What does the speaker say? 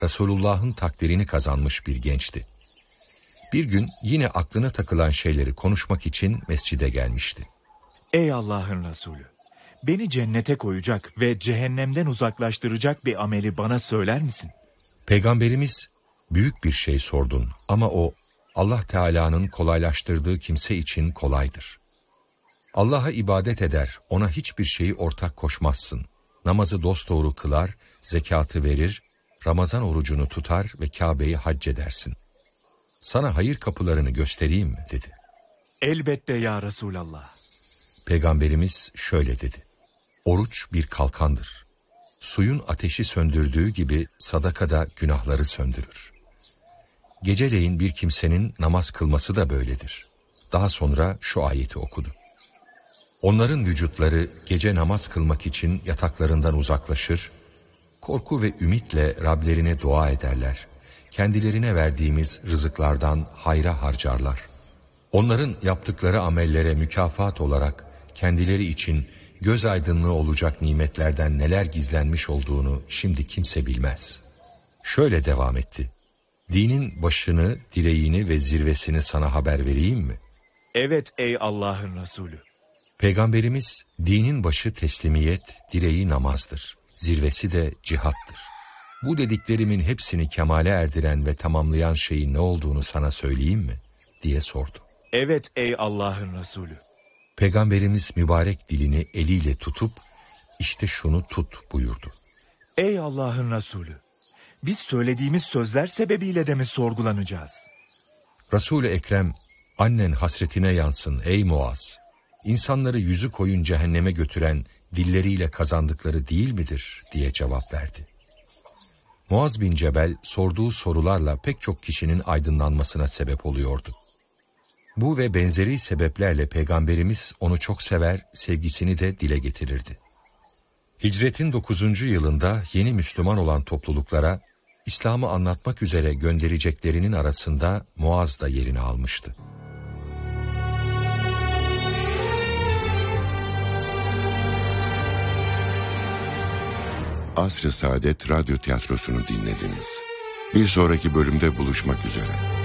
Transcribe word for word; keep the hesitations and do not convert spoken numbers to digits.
Resulullah'ın takdirini kazanmış bir gençti. Bir gün yine aklına takılan şeyleri konuşmak için mescide gelmişti. Ey Allah'ın Resulü! Beni cennete koyacak ve cehennemden uzaklaştıracak bir ameli bana söyler misin? Peygamberimiz, büyük bir şey sordun ama o, Allah Teala'nın kolaylaştırdığı kimse için kolaydır. Allah'a ibadet eder, ona hiçbir şeyi ortak koşmazsın. Namazı dosdoğru kılar, zekatı verir, Ramazan orucunu tutar ve Kabe'yi hac edersin. Sana hayır kapılarını göstereyim mi? Dedi. Elbette ya Resulallah. Peygamberimiz şöyle dedi. Oruç bir kalkandır. Suyun ateşi söndürdüğü gibi sadaka da günahları söndürür. Geceleyin bir kimsenin namaz kılması da böyledir. Daha sonra şu ayeti okudu. Onların vücutları gece namaz kılmak için yataklarından uzaklaşır, korku ve ümitle Rablerine dua ederler. Kendilerine verdiğimiz rızıklardan hayra harcarlar. Onların yaptıkları amellere mükafat olarak kendileri için göz aydınlığı olacak nimetlerden neler gizlenmiş olduğunu şimdi kimse bilmez. Şöyle devam etti. Dinin başını, direğini ve zirvesini sana haber vereyim mi? Evet ey Allah'ın Resulü. Peygamberimiz, dinin başı teslimiyet, direği namazdır. Zirvesi de cihattır. Bu dediklerimin hepsini kemale erdiren ve tamamlayan şeyin ne olduğunu sana söyleyeyim mi? Diye sordu. Evet ey Allah'ın Resulü. Peygamberimiz mübarek dilini eliyle tutup, işte şunu tut buyurdu. Ey Allah'ın Resulü, biz söylediğimiz sözler sebebiyle de mi sorgulanacağız? Resul-i Ekrem, annen hasretine yansın ey Muaz. İnsanları yüzü koyun cehenneme götüren dilleriyle kazandıkları değil midir? Diye cevap verdi. Muaz bin Cebel sorduğu sorularla pek çok kişinin aydınlanmasına sebep oluyordu. Bu ve benzeri sebeplerle Peygamberimiz onu çok sever, sevgisini de dile getirirdi. Hicretin dokuzuncu yılında yeni Müslüman olan topluluklara İslam'ı anlatmak üzere göndereceklerinin arasında Muaz da yerini almıştı. Asr-ı Saadet Radyo Tiyatrosu'nu dinlediniz. Bir sonraki bölümde buluşmak üzere.